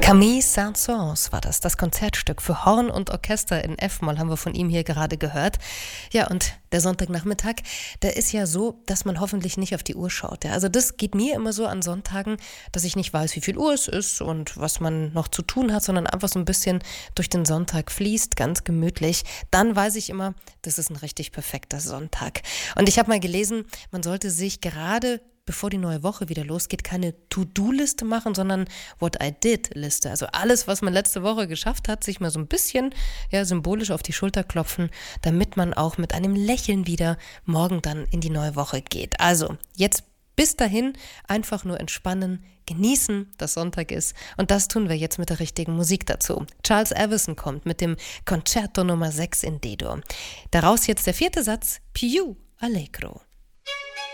Camille Saint-Saëns war das Konzertstück für Horn und Orchester in F-Moll haben wir von ihm hier gerade gehört. Ja, und der Sonntagnachmittag, der ist ja so, dass man hoffentlich nicht auf die Uhr schaut. Ja. Also das geht mir immer so an Sonntagen, dass ich nicht weiß, wie viel Uhr es ist und was man noch zu tun hat, sondern einfach so ein bisschen durch den Sonntag fließt, ganz gemütlich. Dann weiß ich immer, das ist ein richtig perfekter Sonntag. Und ich habe mal gelesen, man sollte sich gerade bevor die neue Woche wieder losgeht, keine To-Do-Liste machen, sondern What-I-Did-Liste. Also alles, was man letzte Woche geschafft hat, sich mal so ein bisschen symbolisch auf die Schulter klopfen, damit man auch mit einem Lächeln wieder morgen dann in die neue Woche geht. Also jetzt bis dahin einfach nur entspannen, genießen, dass Sonntag ist. Und das tun wir jetzt mit der richtigen Musik dazu. Charles Avison kommt mit dem Concerto Nummer 6 in D-Dur. Daraus jetzt der 4. Satz, Più Allegro.